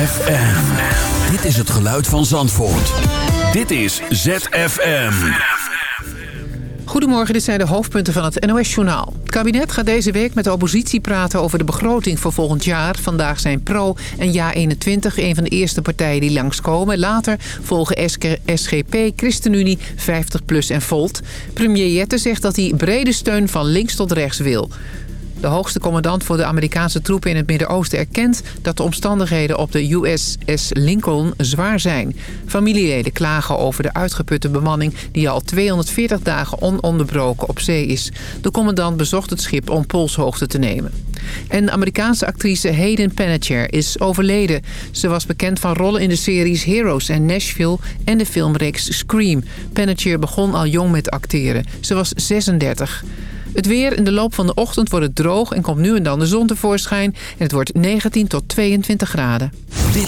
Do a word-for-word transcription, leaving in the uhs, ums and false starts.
F M. Dit is het geluid van Zandvoort. Dit is Z F M. Goedemorgen, dit zijn de hoofdpunten van het N O S-journaal. Het kabinet gaat deze week met de oppositie praten over de begroting voor volgend jaar. Vandaag zijn Pro en Ja eenentwintig een van de eerste partijen die langskomen. Later volgen S G P, ChristenUnie, vijftig plus en Volt. Premier Jette zegt dat hij brede steun van links tot rechts wil. De hoogste commandant voor de Amerikaanse troepen in het Midden-Oosten erkent dat de omstandigheden op de U S S Lincoln zwaar zijn. Familieleden klagen over de uitgeputte bemanning die al tweehonderdveertig dagen ononderbroken op zee is. De commandant bezocht het schip om polshoogte te nemen. En de Amerikaanse actrice Hayden Panettiere is overleden. Ze was bekend van rollen in de series Heroes en Nashville en de filmreeks Scream. Panettiere begon al jong met acteren. Ze was zesendertig. Het weer: in de loop van de ochtend wordt het droog en komt nu en dan de zon tevoorschijn. En het wordt negentien tot tweeëntwintig graden.